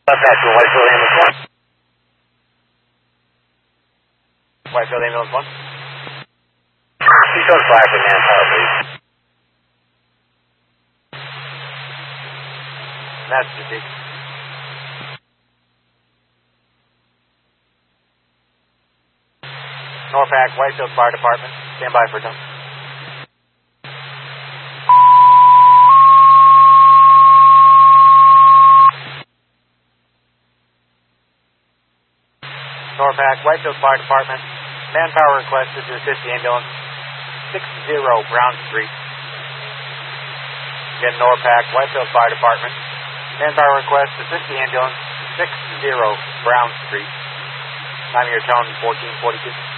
Left actual, Whitefield Ambulance 1. Whitefield Ambulance 1. Keystone Flag for manpower, please. Massachusetts. Norfolk, Whitefield Fire Department. Stand by for dump. Norfolk, Whitefield Fire Department. Manpower requested to assist the ambulance 60 Brown Street. Again, Norfolk, Whitefield Fire Department. Manpower request to assist the ambulance 60 Brown Street. Time of your tone 1442.